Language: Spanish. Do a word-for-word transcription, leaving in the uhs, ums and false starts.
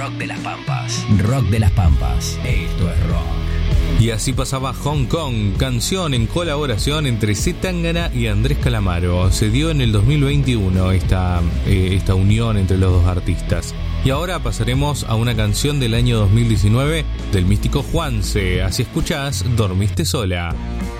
Rock de las Pampas. Rock de las Pampas. Esto es rock. Y así pasaba Hong Kong, canción en colaboración entre C. Tangana y Andrés Calamaro. Se dio en el dos mil veintiuno esta, eh, esta unión entre los dos artistas. Y ahora pasaremos a una canción del año dos mil diecinueve del místico Juanse. Así escuchás Dormiste Sola.